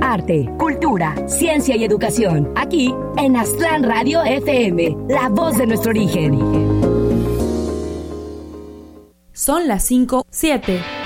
arte, cultura, ciencia y educación. Aquí en Aztlán Radio FM, la voz de nuestro origen. Son las 5:07.